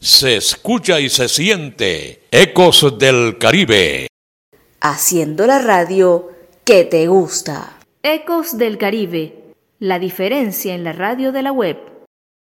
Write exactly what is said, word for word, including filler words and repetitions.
Se escucha y se siente Ecos del Caribe. Haciendo la radio que te gusta. Ecos del Caribe, la diferencia en la radio de la web.